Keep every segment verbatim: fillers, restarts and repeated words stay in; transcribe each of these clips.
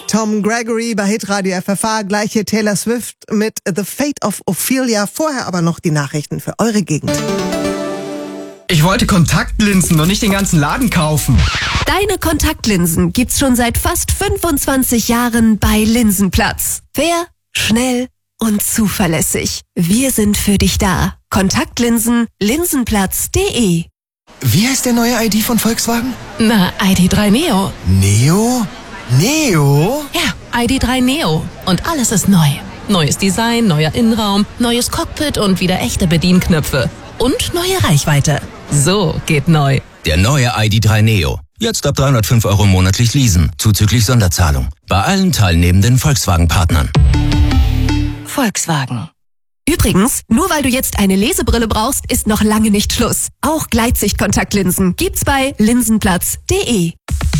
Tom Gregory bei Hitradio F F H, gleiche Taylor Swift mit The Fate of Ophelia. Vorher aber noch die Nachrichten für eure Gegend. Ich wollte Kontaktlinsen und nicht den ganzen Laden kaufen. Deine Kontaktlinsen gibt's schon seit fast fünfundzwanzig Jahren bei Linsenplatz. Fair, schnell und zuverlässig. Wir sind für dich da. Kontaktlinsen, linsenplatz punkt de. Wie heißt der neue I D von Volkswagen? Na, I D drei Neo. Neo? Neo? Ja, I D drei Neo. Und alles ist neu. Neues Design, neuer Innenraum, neues Cockpit und wieder echte Bedienknöpfe. Und neue Reichweite. So geht neu. Der neue I D drei Neo. Jetzt ab dreihundertfünf Euro monatlich leasen, zuzüglich Sonderzahlung. Bei allen teilnehmenden Volkswagen-Partnern. Volkswagen. Übrigens, nur weil du jetzt eine Lesebrille brauchst, ist noch lange nicht Schluss. Auch Gleitsicht-Kontaktlinsen gibt's bei linsenplatz punkt de.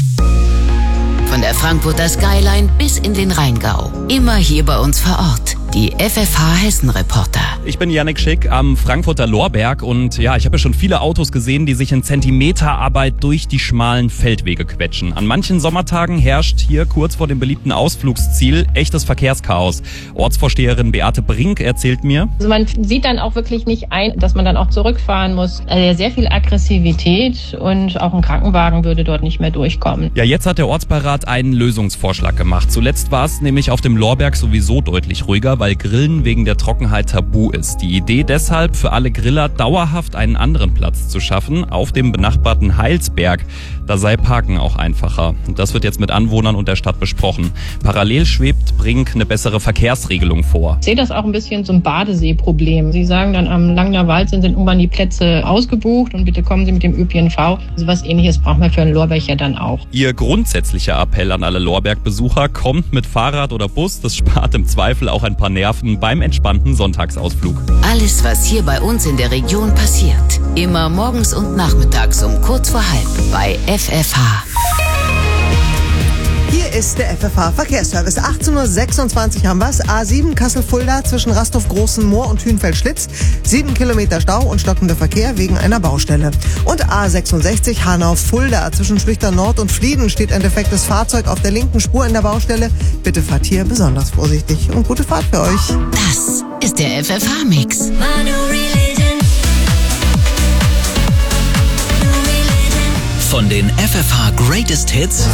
Von der Frankfurter Skyline bis in den Rheingau. Immer hier bei uns vor Ort. Die F F H Hessen-Reporter. Ich bin Yannick Schick am Frankfurter Lorberg und ja, ich habe ja schon viele Autos gesehen, die sich in Zentimeterarbeit durch die schmalen Feldwege quetschen. An manchen Sommertagen herrscht hier kurz vor dem beliebten Ausflugsziel echtes Verkehrschaos. Ortsvorsteherin Beate Brink erzählt mir. Also man sieht dann auch wirklich nicht ein, dass man dann auch zurückfahren muss. Also sehr viel Aggressivität und auch ein Krankenwagen würde dort nicht mehr durchkommen. Ja, jetzt hat der Ortsbeirat einen Lösungsvorschlag gemacht. Zuletzt war es nämlich auf dem Lorberg sowieso deutlich ruhiger, weil Grillen wegen der Trockenheit tabu ist. Die Idee deshalb, für alle Griller dauerhaft einen anderen Platz zu schaffen, auf dem benachbarten Heilsberg. Da sei Parken auch einfacher. Und das wird jetzt mit Anwohnern und der Stadt besprochen. Parallel schwebt Brink eine bessere Verkehrsregelung vor. Ich sehe das auch ein bisschen so ein Badesee-Problem. Sie sagen dann, am Langner Wald sind irgendwann die Plätze ausgebucht und bitte kommen Sie mit dem Ö P N V. Also was Ähnliches brauchen wir für einen Lorberg ja dann auch. Ihr grundsätzlicher Appell an alle Lorberg-Besucher: kommt mit Fahrrad oder Bus. Das spart im Zweifel auch ein paar Nerven beim entspannten Sonntagsausflug. Alles, was hier bei uns in der Region passiert. Immer morgens und nachmittags um kurz vor halb bei F F H. Hier ist der F F H Verkehrsservice. achtzehn Uhr sechsundzwanzig haben wir's. A sieben Kassel-Fulda zwischen Rasthof-Großen Moor und Hünfeld-Schlitz. Sieben Kilometer Stau und stockender Verkehr wegen einer Baustelle. Und A sechsundsechzig Hanau-Fulda zwischen Schlüchtern Nord und Flieden steht ein defektes Fahrzeug auf der linken Spur in der Baustelle. Bitte fahrt hier besonders vorsichtig und gute Fahrt für euch. Das ist der F F H-Mix. Von den F F H Greatest Hits